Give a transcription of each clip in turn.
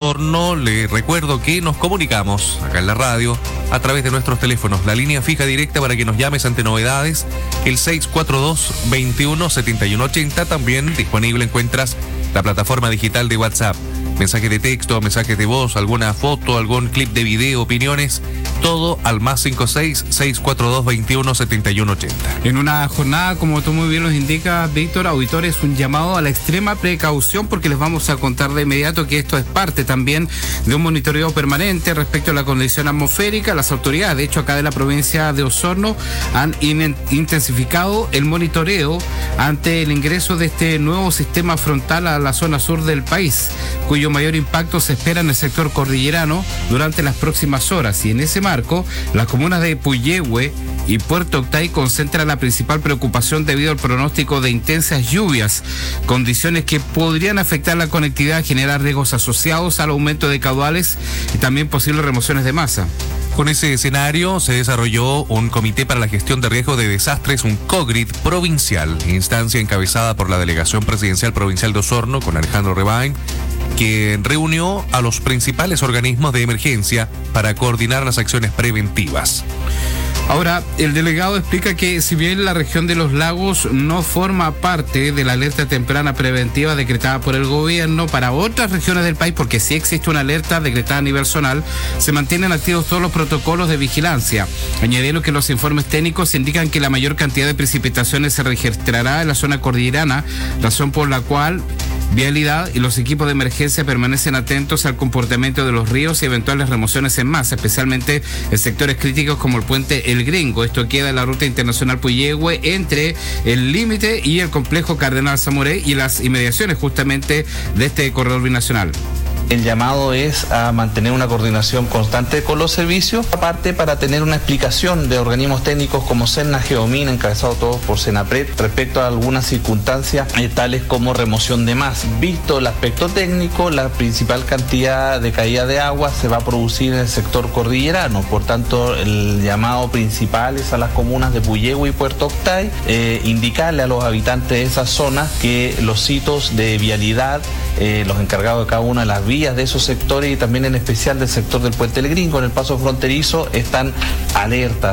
Osorno. Le recuerdo que nos comunicamos acá en la radio a través de nuestros teléfonos. La línea fija directa para que nos llames ante novedades, el 642-217180. También disponible encuentras la plataforma digital de WhatsApp. Mensajes de texto, mensajes de voz, alguna foto, algún clip de video, opiniones, todo al +56 642 217180. En una jornada, como tú muy bien nos indica, Víctor, auditores, un llamado a la extrema precaución, porque les vamos a contar de inmediato que esto es parte también de un monitoreo permanente respecto a la condición atmosférica. Las autoridades, de hecho, acá de la provincia de Osorno, han intensificado el monitoreo ante el ingreso de este nuevo sistema frontal a la zona sur del país, cuyo mayor impacto se espera en el sector cordillerano durante las próximas horas. Y en ese marco, las comunas de Puyehue y Puerto Octay concentran la principal preocupación debido al pronóstico de intensas lluvias, condiciones que podrían afectar la conectividad, generar riesgos asociados al aumento de caudales y también posibles remociones de masa. Con ese escenario se desarrolló un comité para la gestión de riesgos de desastres, un COGRID provincial, instancia encabezada por la Delegación Presidencial Provincial de Osorno con Alejandro Rebain, que reunió a los principales organismos de emergencia para coordinar las acciones preventivas. Ahora, el delegado explica que si bien la región de los lagos no forma parte de la alerta temprana preventiva decretada por el gobierno, para otras regiones del país, porque sí existe una alerta decretada a nivel zonal, se mantienen activos todos los protocolos de vigilancia. Añadiendo que los informes técnicos indican que la mayor cantidad de precipitaciones se registrará en la zona cordillerana, razón por la cual Vialidad y los equipos de emergencia permanecen atentos al comportamiento de los ríos y eventuales remociones en masa, especialmente en sectores críticos como el puente El Gringo. Esto queda en la ruta internacional Puyehue, entre el límite y el complejo Cardenal Zamoré y las inmediaciones justamente de este corredor binacional. El llamado es a mantener una coordinación constante con los servicios, aparte para tener una explicación de organismos técnicos como Serna Geomin, encabezado todos por Senapred, respecto a algunas circunstancias tales como remoción de masa. Visto el aspecto técnico, la principal cantidad de caída de agua se va a producir en el sector cordillerano, por tanto el llamado principal es a las comunas de Puyehue y Puerto Octay, indicarle a los habitantes de esas zonas que los sitios de vialidad, los encargados de cada una de las vías de esos sectores y también en especial del sector del puente El Gringo en el paso fronterizo están alertas.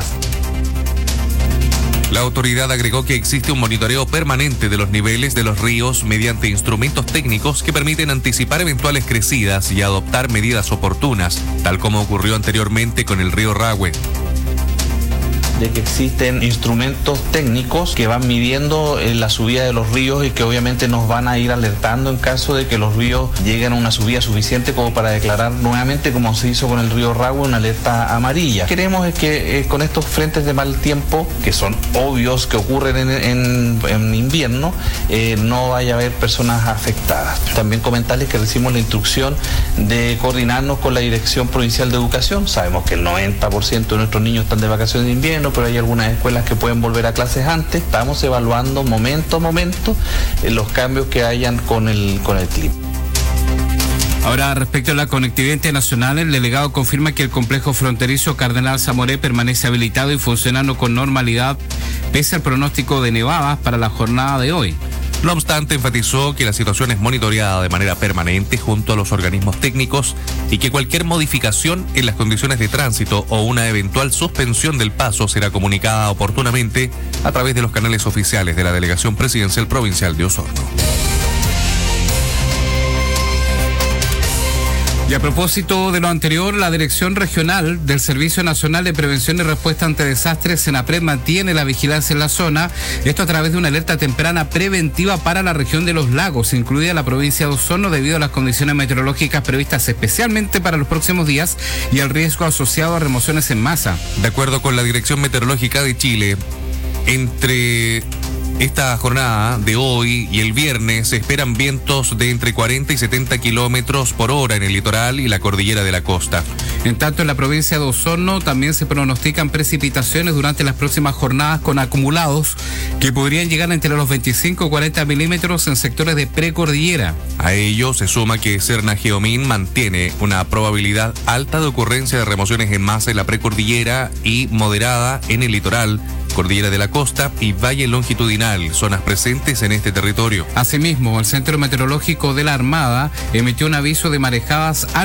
La autoridad agregó que existe un monitoreo permanente de los niveles de los ríos mediante instrumentos técnicos que permiten anticipar eventuales crecidas y adoptar medidas oportunas, tal como ocurrió anteriormente con el río Rahue. De que existen instrumentos técnicos que van midiendo la subida de los ríos y que obviamente nos van a ir alertando en caso de que los ríos lleguen a una subida suficiente como para declarar nuevamente, como se hizo con el río Rahue, una alerta amarilla. Queremos es que con estos frentes de mal tiempo, que son obvios que ocurren en invierno, no vaya a haber personas afectadas. También comentarles que recibimos la instrucción de coordinarnos con la Dirección Provincial de Educación. Sabemos que el 90% de nuestros niños están de vacaciones de invierno, pero hay algunas escuelas que pueden volver a clases antes. Estamos evaluando momento a momento los cambios que hayan con el clima. Ahora, respecto a la conectividad internacional, el delegado confirma que el complejo fronterizo Cardenal Zamoré permanece habilitado y funcionando con normalidad pese al pronóstico de nevadas para la jornada de hoy. No obstante, enfatizó que la situación es monitoreada de manera permanente junto a los organismos técnicos y que cualquier modificación en las condiciones de tránsito o una eventual suspensión del paso será comunicada oportunamente a través de los canales oficiales de la Delegación Presidencial Provincial de Osorno. Y a propósito de lo anterior, la Dirección Regional del Servicio Nacional de Prevención y Respuesta ante Desastres, Senapred, mantiene la vigilancia en la zona, esto a través de una alerta temprana preventiva para la región de los lagos, incluida la provincia de Osorno, debido a las condiciones meteorológicas previstas especialmente para los próximos días y al riesgo asociado a remociones en masa. De acuerdo con la Dirección Meteorológica de Chile, entre esta jornada de hoy y el viernes se esperan vientos de entre 40 y 70 kilómetros por hora en el litoral y la cordillera de la costa. En tanto, en la provincia de Osorno también se pronostican precipitaciones durante las próximas jornadas con acumulados que podrían llegar entre los 25 y 40 milímetros en sectores de precordillera. A ello se suma que Serna Geomin mantiene una probabilidad alta de ocurrencia de remociones en masa en la precordillera y moderada en el litoral, cordillera de la costa y valle longitudinal, zonas presentes en este territorio. Asimismo, el Centro Meteorológico de la Armada emitió un aviso de marejadas